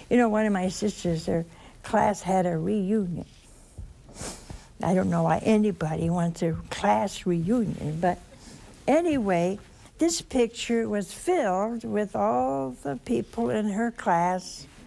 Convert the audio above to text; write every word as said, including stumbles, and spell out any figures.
You know, one of my sisters, her class had a reunion. I don't know why anybody wants a class reunion, but anyway, this picture was filled with all the people in her class